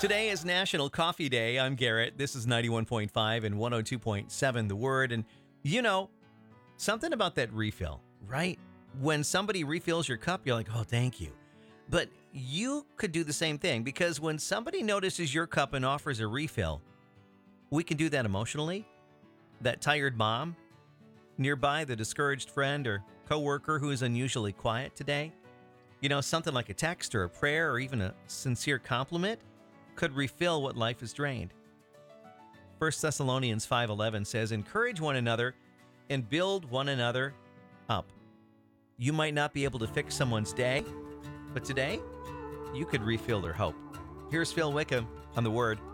Today is National Coffee Day. I'm Garrett. This is 91.5 and 102.7 The Word. And you know, something about that refill, right? When somebody refills your cup, you're like, oh, thank you. But you could do the same thing because when somebody notices your cup and offers a refill, we can do that emotionally. That tired mom nearby, the discouraged friend or coworker who is unusually quiet today. You know, something like a text or a prayer or even a sincere compliment could refill what life has drained. 1 Thessalonians 5:11 says, encourage one another and build one another up. You might not be able to fix someone's day, but today you could refill their hope. Here's Phil Wickham on The Word.